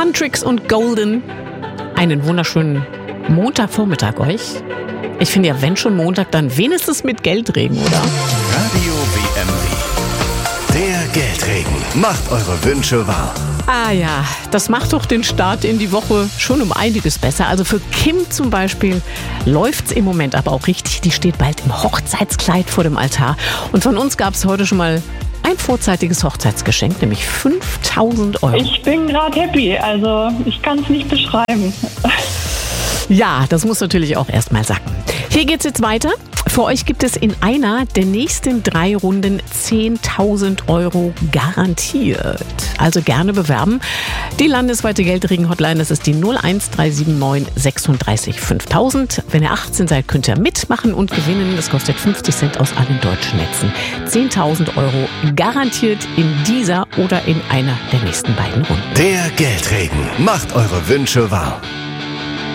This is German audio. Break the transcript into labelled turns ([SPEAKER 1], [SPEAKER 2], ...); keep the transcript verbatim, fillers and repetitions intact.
[SPEAKER 1] Huntrix und Golden. Einen wunderschönen Montagvormittag euch. Ich finde ja, wenn schon Montag, dann wenigstens mit Geldregen, oder?
[SPEAKER 2] Radio W M W. Der Geldregen macht eure Wünsche wahr.
[SPEAKER 1] Ah ja, das macht doch den Start in die Woche schon um einiges besser. Also für Kim zum Beispiel läuft's im Moment aber auch richtig. Die steht bald im Hochzeitskleid vor dem Altar. Und von uns gab's heute schon mal ein vorzeitiges Hochzeitsgeschenk, nämlich fünftausend Euro.
[SPEAKER 3] Ich bin gerade happy, also ich kann es nicht beschreiben.
[SPEAKER 1] Ja, das muss natürlich auch erstmal sacken. Hier geht's jetzt weiter. Für euch gibt es in einer der nächsten drei Runden zehntausend Euro garantiert. Also gerne bewerben. Die landesweite Geldregen-Hotline, das ist die null eins drei sieben neun sechsunddreißig fünftausend. Wenn ihr achtzehn seid, könnt ihr mitmachen und gewinnen. Das kostet fünfzig Cent aus allen deutschen Netzen. zehntausend Euro garantiert in dieser oder in einer der nächsten beiden Runden.
[SPEAKER 2] Der Geldregen macht eure Wünsche wahr.